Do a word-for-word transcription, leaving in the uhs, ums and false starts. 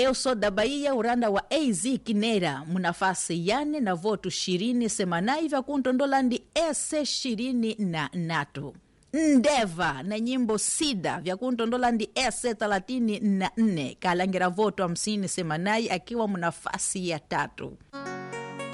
Eu sou da Bahia, uranda wa A Z Kinera, munafasi yane na voto ishirini semanai vya kuntondolandi ese ishirini na natu. Ndeva na nyimbo sida vya kuntondolandi ese thelathini na nne, kalangira voto hamsini semanai akiwa munafasi ya tatu.